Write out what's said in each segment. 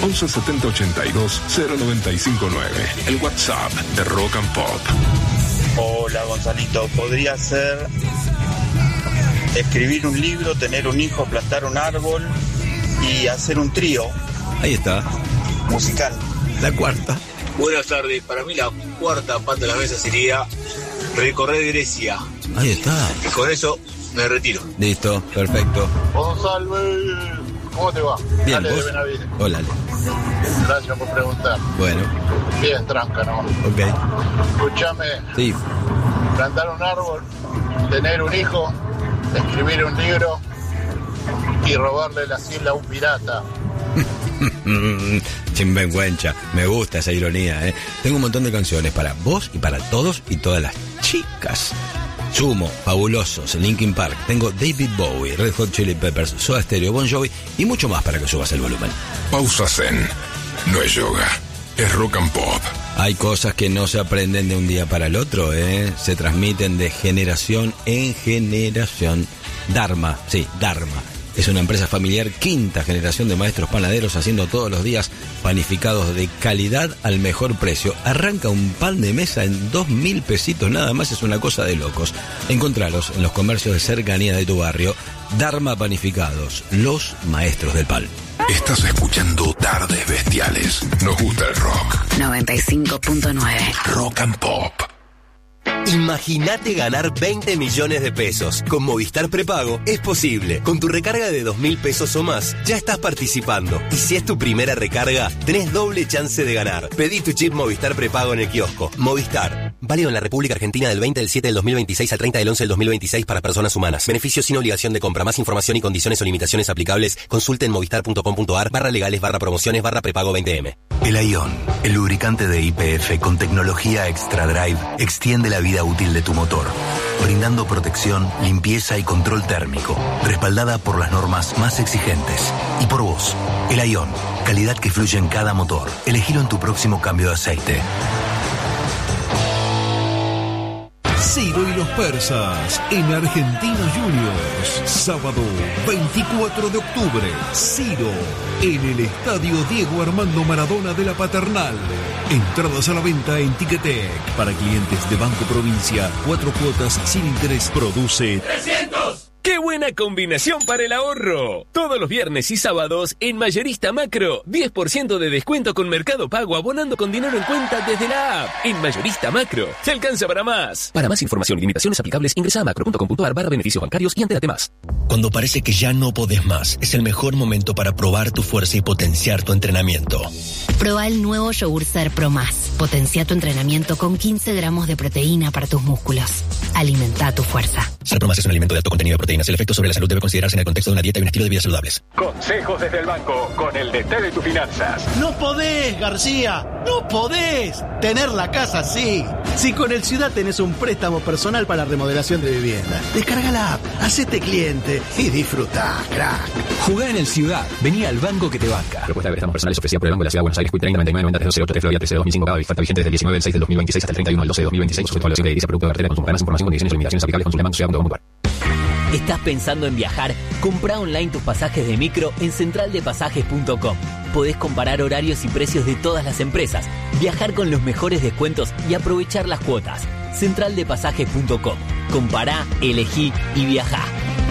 11 70 82 0959. El WhatsApp de Rock and Pop. Hola Gonzalito, podría ser escribir un libro, tener un hijo, plantar un árbol y hacer un trío. Ahí está. Musical. La cuarta. Buenas tardes, para mí la cuarta parte de la mesa sería recorrer Grecia. Ahí está. Y con eso me retiro. Listo, perfecto. Gonzalo, ¿cómo te va? Bien, Ale, ¿vos? de Benavides. Hola, Ale. Gracias por preguntar. Bueno. Bien, tranca, ¿no? Ok. Escúchame. Sí. Plantar un árbol, tener un hijo, escribir un libro y robarle la isla a un pirata. Chimbenguencha, me gusta esa ironía, ¿eh? Tengo un montón de canciones para vos y para todos y todas las chicas. Sumo, Fabulosos, Linkin Park, tengo David Bowie, Red Hot Chili Peppers, Soda Stereo, Bon Jovi y mucho más para que subas el volumen. Pausa Zen. No es yoga, es Rock and Pop. Hay cosas que no se aprenden de un día para el otro, ¿eh? Se transmiten de generación en generación. Dharma, sí, Dharma. Es una empresa familiar, quinta generación de maestros panaderos haciendo todos los días panificados de calidad al mejor precio. Arranca un pan de mesa en 2.000 pesitos nada más, es una cosa de locos. Encontralos en los comercios de cercanía de tu barrio. Dharma Panificados, los maestros del pan. Estás escuchando Tardes Bestiales. Nos gusta el rock. 95.9 Rock and Pop. Imagínate ganar 20 millones de pesos. Con Movistar Prepago es posible. Con tu recarga de 2.000 pesos o más, ya estás participando. Y si es tu primera recarga, tenés doble chance de ganar. Pedí tu chip Movistar Prepago en el kiosco. Movistar. Válido en la República Argentina del 20 del 7 del 2026 al 30 del 11 del 2026 para personas humanas. Beneficios sin obligación de compra. Más información y condiciones o limitaciones aplicables. Consulte en movistar.com.ar/legales/prepago 20M. El Ion, el lubricante de YPF con tecnología Extra Drive, extiende la vida útil de tu motor, brindando protección, limpieza y control térmico, respaldada por las normas más exigentes. Y por vos, el Ion, calidad que fluye en cada motor. Elegilo en tu próximo cambio de aceite. Ciro y los persas en Argentinos Juniors. Sábado 24 de octubre. Ciro en el Estadio Diego Armando Maradona de la Paternal. Entradas a la venta en Ticketek. Para clientes de Banco Provincia, 4 cuotas sin interés. Produce 300. ¡Qué buena combinación para el ahorro! Todos los viernes y sábados en Mayorista Macro, 10% de descuento con Mercado Pago abonando con dinero en cuenta desde la app. En Mayorista Macro, te alcanza para más. Para más información y limitaciones aplicables, ingresa a macro.com.ar/beneficios bancarios y entérate más. Cuando parece que ya no podés más, es el mejor momento para probar tu fuerza y potenciar tu entrenamiento. Proba el nuevo yogur Ser Pro Más. Potencia tu entrenamiento con 15 gramos de proteína para tus músculos. Alimenta tu fuerza. Ser Pro Más es un alimento de alto contenido de proteínas. El efecto sobre la salud debe considerarse en el contexto de una dieta y un estilo de vida saludables. Consejos desde el banco con el DT de tus finanzas. No podés, García. No podés tener la casa así. Si con el Ciudad tenés un préstamo personal para remodelación de vivienda, descarga la app, hacete cliente y disfrutá, crack. Jugá en el Ciudad. Vení al banco que te banca. Propuesta de préstamos personales ofrecida por el Banco de la Ciudad de Buenos Aires. Quit 30 99 90 308 Florida 13 2005. Cada oferta vigente desde el 19 del 6 del 2026 hasta el 31 del 12 del 2026. Sujeto a evaluación de edilicia, producto de cartera de consumo. Para más información, condiciones y limitaciones aplicables, consulta bancociudad.com.ar. ¿Estás pensando en viajar? Comprá online tus pasajes de micro en centraldepasajes.com. Podés comparar horarios y precios de todas las empresas, viajar con los mejores descuentos y aprovechar las cuotas. Centraldepasajes.com. Compará, elegí y viajá.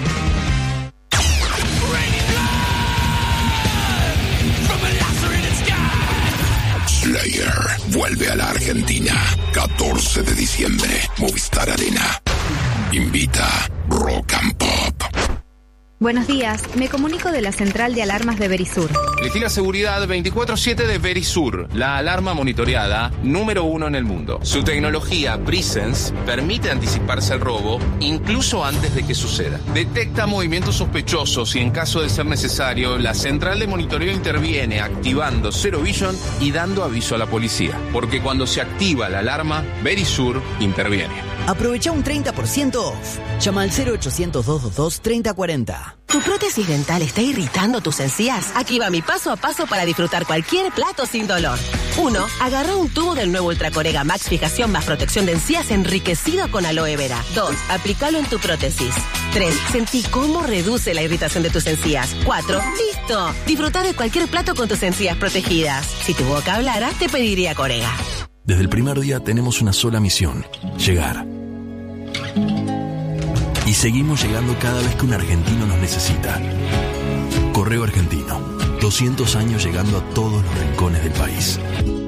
Slayer vuelve a la Argentina. 14 de diciembre, Movistar Arena. Invita Rock and Pop. Buenos días, me comunico de la central de alarmas de Verisur. Listina Seguridad 24/7 de Verisur, la alarma monitoreada número 1 en el mundo. Su tecnología Presence permite anticiparse al robo incluso antes de que suceda. Detecta movimientos sospechosos y en caso de ser necesario, la central de monitoreo interviene activando Zero Vision y dando aviso a la policía. Porque cuando se activa la alarma, Verisur interviene. Aprovecha un 30% off. Llama al 0800-222-3040. ¿Tu prótesis dental está irritando tus encías? Aquí va mi paso a paso para disfrutar cualquier plato sin dolor. 1. Agarra un tubo del nuevo Ultracorega Max Fijación más protección de encías enriquecido con aloe vera. 2. Aplícalo en tu prótesis. 3. Sentí cómo reduce la irritación de tus encías. 4. ¡Listo! Disfrutar de cualquier plato con tus encías protegidas. Si tu boca hablara, te pediría Corega. Desde el primer día tenemos una sola misión: llegar. Y seguimos llegando cada vez que un argentino nos necesita. Correo Argentino. 200 años llegando a todos los rincones del país.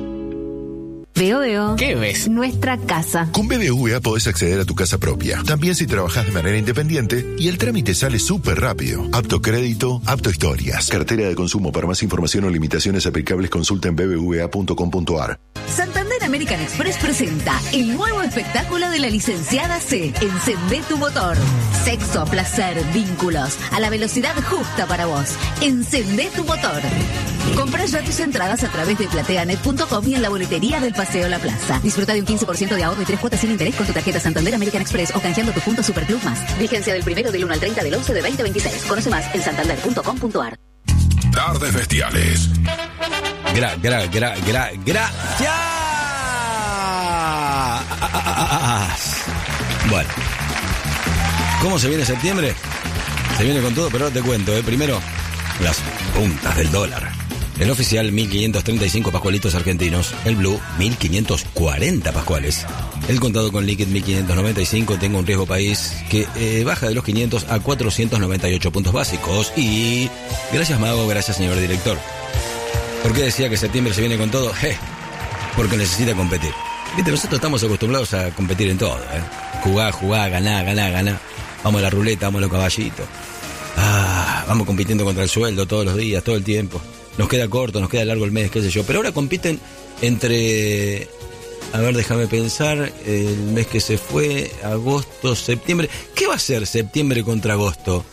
Veo. ¿Qué ves? Nuestra casa. Con BBVA podés acceder a tu casa propia, también si trabajás de manera independiente, y el trámite sale súper rápido. Apto crédito, apto historias. Cartera de consumo. Para más información o limitaciones aplicables, consulta en bbva.com.ar. Santander American Express presenta el nuevo espectáculo de la licenciada C. Encendé tu motor. Sexo, placer, vínculos, a la velocidad justa para vos. Encendé tu motor. Comprá ya tus entradas a través de plateanet.com y en la boletería del Paseo La Plaza. Disfruta de un 15% de ahorro y 3 cuotas sin interés con tu tarjeta Santander American Express o canjeando tu punto Superclub Más. Vigencia del 1 del 1 al 30 del 11 de 2026. Conoce más en santander.com.ar. Tardes Bestiales. Gracias. Bueno, ¿cómo se viene septiembre? Se viene con todo, pero ahora te cuento, Primero, las puntas del dólar. El oficial, 1.535 pascualitos argentinos. El blue, 1.540 pascuales. El contado con líquido, 1.595. Tengo un riesgo país que baja de los 500 a 498 puntos básicos. Y gracias, Mago, gracias, señor director. ¿Por qué decía que septiembre se viene con todo? Porque necesita competir. Viste, nosotros estamos acostumbrados a competir en todo, Jugar, ganar. Vamos a la ruleta, vamos a los caballitos. Vamos compitiendo contra el sueldo todos los días, todo el tiempo. Nos queda corto, nos queda largo el mes, qué sé yo. Pero ahora compiten entre... A ver, déjame pensar. El mes que se fue, agosto, septiembre. ¿Qué va a ser septiembre contra agosto?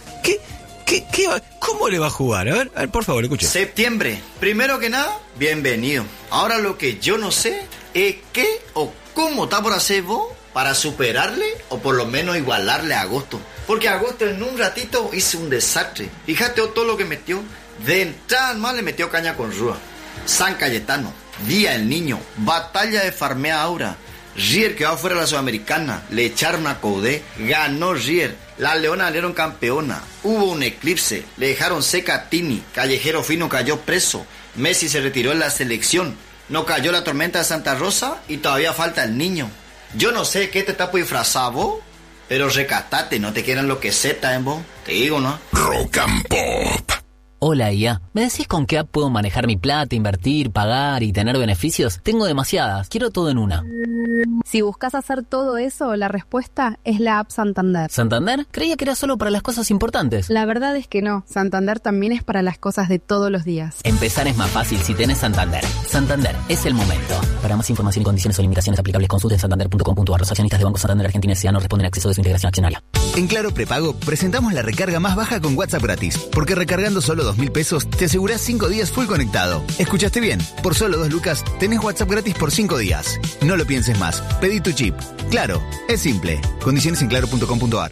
¿Qué va? ¿Cómo le va a jugar? A ver, por favor, escuche. Septiembre. Primero que nada, bienvenido. Ahora lo que yo no sé es qué o cómo está por hacer vos para superarle o por lo menos igualarle a agosto. Porque agosto en un ratito hizo un desastre. Fíjate todo lo que metió. De entrada más le metió caña con Rúa. San Cayetano, Día del Niño, batalla de Farmea Aura. Rier quedó fuera de la Sudamericana, le echaron a Codé, ganó Rier. La Leona salieron campeona. Hubo un eclipse, le dejaron seca a Tini. Callejero Fino cayó preso. Messi se retiró en la selección. No cayó la tormenta de Santa Rosa y todavía falta el niño. Yo no sé qué te está por disfrazar vos, pero recatate, no te quieran enloquecer, vos. Te digo, ¿no? Rock and Pop. Hola, IA. ¿Me decís con qué app puedo manejar mi plata, invertir, pagar y tener beneficios? Tengo demasiadas. Quiero todo en una. Si buscas hacer todo eso, la respuesta es la app Santander. ¿Santander? Creía que era solo para las cosas importantes. La verdad es que no. Santander también es para las cosas de todos los días. Empezar es más fácil si tenés Santander. Santander es el momento. Para más información y condiciones o limitaciones aplicables, consulte en santander.com.ar. Los accionistas de Banco Santander Argentina S.A. no responden a acceso de su integración accionaria. En Claro Prepago presentamos la recarga más baja con WhatsApp gratis. Porque recargando solo 2.000 pesos te asegurás 5 días full conectado. ¿Escuchaste bien? Por solo 2 lucas tenés WhatsApp gratis por 5 días. No lo pienses más. Pedí tu chip. Claro, es simple. Condiciones en claro.com.ar.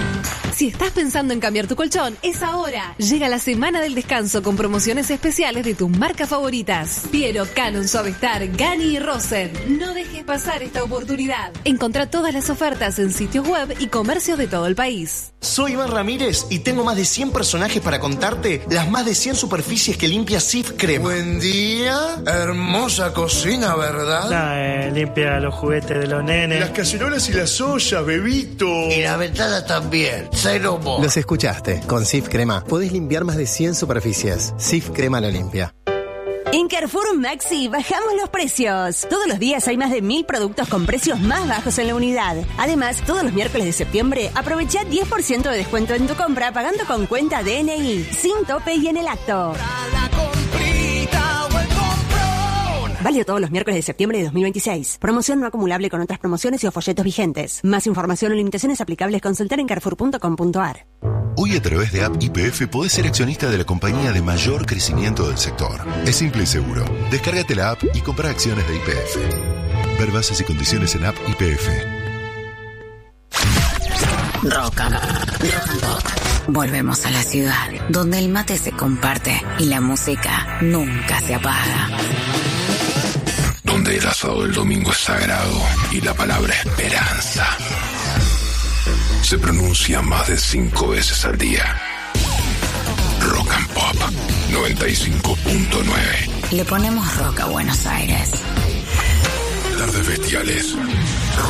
Si estás pensando en cambiar tu colchón, es ahora. Llega la semana del descanso con promociones especiales de tus marcas favoritas. Piero, Canon, Suavestar, Gani y Rosen. No dejes pasar esta oportunidad. Encontrá todas las ofertas en sitios web y comercios de todo el país. Soy Iván Ramírez y tengo más de 100 personajes para contarte las más de 100 superficies que limpia Cif Crema. Buen día. Hermosa cocina, ¿verdad? Limpia los juguetes de los nenes. Las cacerolas y las ollas, bebito. Y la ventana también. Los escuchaste. Con Cif Crema podés limpiar más de 100 superficies. Cif Crema lo limpia. En Carrefour Maxi bajamos los precios. Todos los días hay más de 1.000 productos con precios más bajos en la unidad. Además, todos los miércoles de septiembre aprovecha 10% de descuento en tu compra pagando con cuenta DNI, sin tope y en el acto. Válido todos los miércoles de septiembre de 2026. Promoción no acumulable con otras promociones y o folletos vigentes. Más información o limitaciones aplicables consultar en carrefour.com.ar. Hoy a través de App YPF podés ser accionista de la compañía de mayor crecimiento del sector. Es simple y seguro. Descárgate la app y compra acciones de YPF. Ver bases y condiciones en App YPF. Rock and Pop. Volvemos a la ciudad, donde el mate se comparte y la música nunca se apaga. Donde el asado del domingo es sagrado y la palabra esperanza se pronuncia más de 5 veces al día. Rock and Pop 95.9. Le ponemos rock a Buenos Aires. Tardes bestiales.